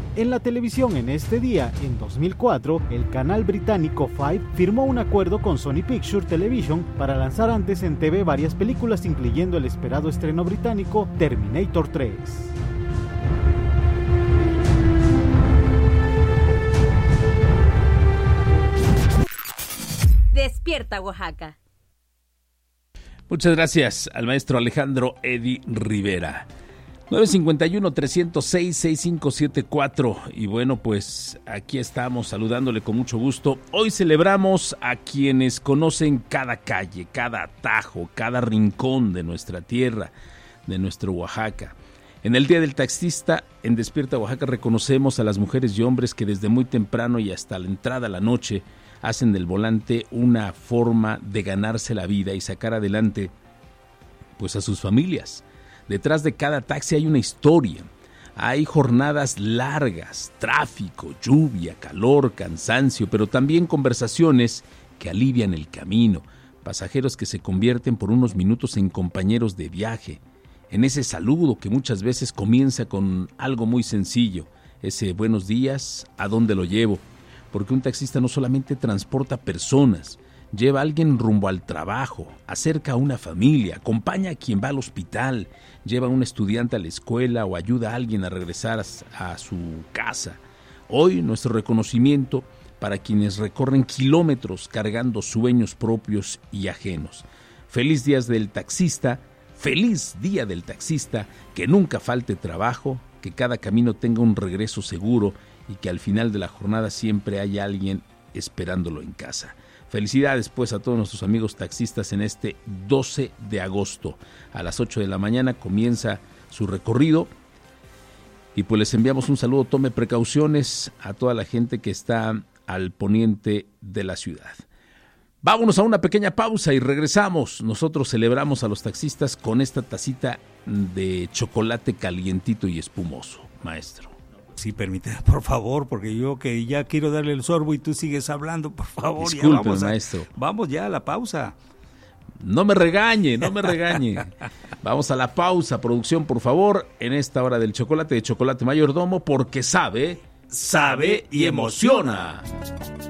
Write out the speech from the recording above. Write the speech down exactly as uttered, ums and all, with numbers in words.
En la televisión en este día, en dos mil cuatro, el canal británico Five firmó un acuerdo con Sony Pictures Television para lanzar antes en T V varias películas, incluyendo el esperado estreno británico Terminator tres. Despierta Oaxaca. Muchas gracias al maestro Alejandro Eddie Rivera. nueve cinco uno, tres cero seis, seis cinco siete cuatro. Y bueno, pues aquí estamos saludándole con mucho gusto. Hoy celebramos a quienes conocen cada calle, cada atajo, cada rincón de nuestra tierra, de nuestro Oaxaca. En el Día del Taxista, en Despierta Oaxaca, reconocemos a las mujeres y hombres que desde muy temprano y hasta la entrada a la noche hacen del volante una forma de ganarse la vida y sacar adelante pues a sus familias. Detrás de cada taxi hay una historia, hay jornadas largas, tráfico, lluvia, calor, cansancio, pero también conversaciones que alivian el camino, pasajeros que se convierten por unos minutos en compañeros de viaje, en ese saludo que muchas veces comienza con algo muy sencillo, ese buenos días, ¿a dónde lo llevo? Porque un taxista no solamente transporta personas, lleva a alguien rumbo al trabajo, acerca a una familia, acompaña a quien va al hospital, lleva a un estudiante a la escuela o ayuda a alguien a regresar a, a su casa. Hoy nuestro reconocimiento para quienes recorren kilómetros cargando sueños propios y ajenos. Feliz día del taxista, feliz día del taxista, que nunca falte trabajo, que cada camino tenga un regreso seguro y que al final de la jornada siempre haya alguien esperándolo en casa. Felicidades pues a todos nuestros amigos taxistas en este doce de agosto. A las ocho de la mañana comienza su recorrido y pues les enviamos un saludo. Tome precauciones a toda la gente que está al poniente de la ciudad. Vámonos a una pequeña pausa y regresamos. Nosotros celebramos a los taxistas con esta tacita de chocolate calientito y espumoso, maestro. Sí, permíteme, por favor, porque yo que ya quiero darle el sorbo y tú sigues hablando, por favor. Disculpe, ya vamos a, maestro. Vamos ya a la pausa. No me regañe, no me regañe. Vamos a la pausa, producción, por favor, en esta hora del chocolate de Chocolate Mayordomo, porque sabe, sabe y emociona.